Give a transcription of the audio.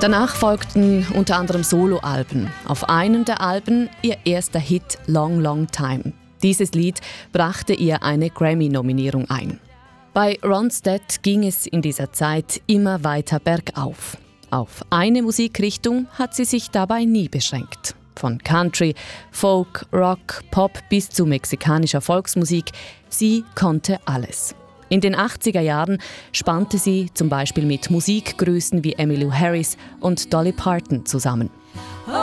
Danach folgten unter anderem Soloalben. Auf einem der Alben ihr erster Hit «Long, Long Time». Dieses Lied brachte ihr eine Grammy-Nominierung ein. Bei Ronstadt ging es in dieser Zeit immer weiter bergauf. Auf eine Musikrichtung hat sie sich dabei nie beschränkt. Von Country, Folk, Rock, Pop bis zu mexikanischer Volksmusik, sie konnte alles. In den 80er Jahren spannte sie zum Beispiel mit Musikgrößen wie Emmylou Harris und Dolly Parton zusammen.